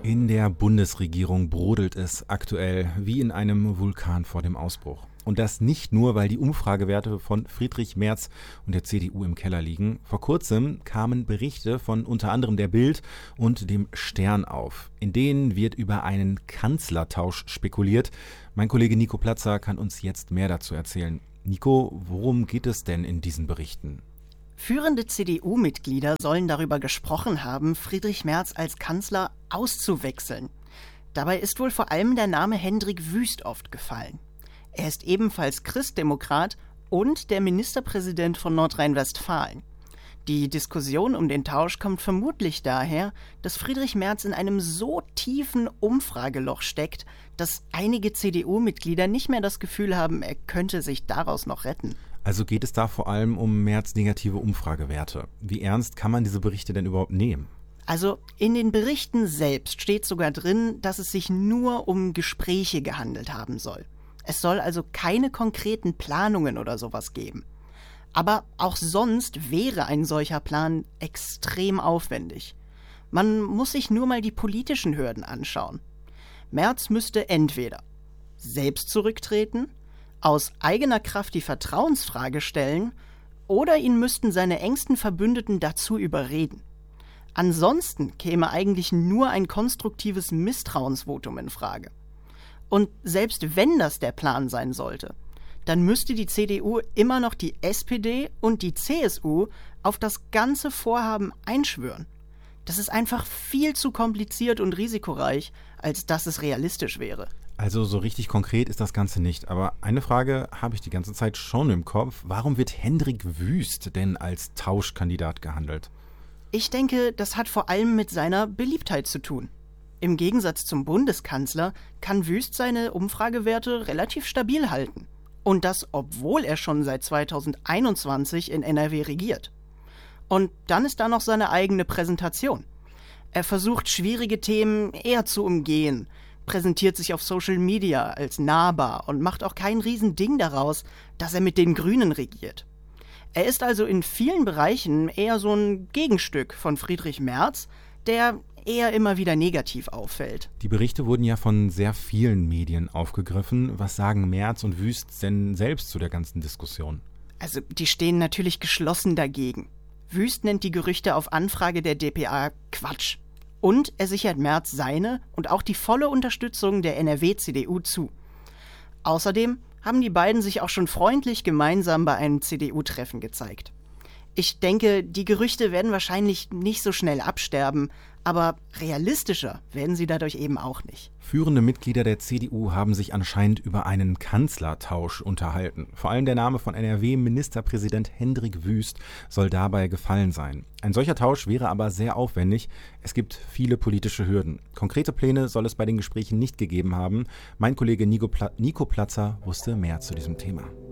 In der Bundesregierung brodelt es aktuell wie in einem Vulkan vor dem Ausbruch. Und das nicht nur, weil die Umfragewerte von Friedrich Merz und der CDU im Keller liegen. Vor kurzem kamen Berichte von unter anderem der Bild und dem Stern auf. In denen wird über einen Kanzlertausch spekuliert. Mein Kollege Nico Platzer kann uns jetzt mehr dazu erzählen. Nico, worum geht es denn in diesen Berichten? Führende CDU-Mitglieder sollen darüber gesprochen haben, Friedrich Merz als Kanzler auszuwechseln. Dabei ist wohl vor allem der Name Hendrik Wüst oft gefallen. Er ist ebenfalls Christdemokrat und der Ministerpräsident von Nordrhein-Westfalen. Die Diskussion um den Tausch kommt vermutlich daher, dass Friedrich Merz in einem so tiefen Umfrageloch steckt, dass einige CDU-Mitglieder nicht mehr das Gefühl haben, er könnte sich daraus noch retten. Also geht es da vor allem um Merz negative Umfragewerte. Wie ernst kann man diese Berichte denn überhaupt nehmen? Also in den Berichten selbst steht sogar drin, dass es sich nur um Gespräche gehandelt haben soll. Es soll also keine konkreten Planungen oder sowas geben. Aber auch sonst wäre ein solcher Plan extrem aufwendig. Man muss sich nur mal die politischen Hürden anschauen. Merz müsste entweder selbst zurücktreten, aus eigener Kraft die Vertrauensfrage stellen oder ihn müssten seine engsten Verbündeten dazu überreden. Ansonsten käme eigentlich nur ein konstruktives Misstrauensvotum in Frage. Und selbst wenn das der Plan sein sollte, dann müsste die CDU immer noch die SPD und die CSU auf das ganze Vorhaben einschwören. Das ist einfach viel zu kompliziert und risikoreich, als dass es realistisch wäre. Also so richtig konkret ist das Ganze nicht. Aber eine Frage habe ich die ganze Zeit schon im Kopf. Warum wird Hendrik Wüst denn als Tauschkandidat gehandelt? Ich denke, das hat vor allem mit seiner Beliebtheit zu tun. Im Gegensatz zum Bundeskanzler kann Wüst seine Umfragewerte relativ stabil halten. Und das, obwohl er schon seit 2021 in NRW regiert. Und dann ist da noch seine eigene Präsentation. Er versucht, schwierige Themen eher zu umgehen, präsentiert sich auf Social Media als nahbar und macht auch kein Riesending daraus, dass er mit den Grünen regiert. Er ist also in vielen Bereichen eher so ein Gegenstück von Friedrich Merz, der eher immer wieder negativ auffällt. Die Berichte wurden ja von sehr vielen Medien aufgegriffen. Was sagen Merz und Wüst denn selbst zu der ganzen Diskussion? Also die stehen natürlich geschlossen dagegen. Wüst nennt die Gerüchte auf Anfrage der dpa Quatsch. Und er sichert Merz seine und auch die volle Unterstützung der NRW-CDU zu. Außerdem haben die beiden sich auch schon freundlich gemeinsam bei einem CDU-Treffen gezeigt. Ich denke, die Gerüchte werden wahrscheinlich nicht so schnell absterben, aber realistischer werden sie dadurch eben auch nicht. Führende Mitglieder der CDU haben sich anscheinend über einen Kanzlertausch unterhalten. Vor allem der Name von NRW-Ministerpräsident Hendrik Wüst soll dabei gefallen sein. Ein solcher Tausch wäre aber sehr aufwendig. Es gibt viele politische Hürden. Konkrete Pläne soll es bei den Gesprächen nicht gegeben haben. Mein Kollege Nico Platzer wusste mehr zu diesem Thema.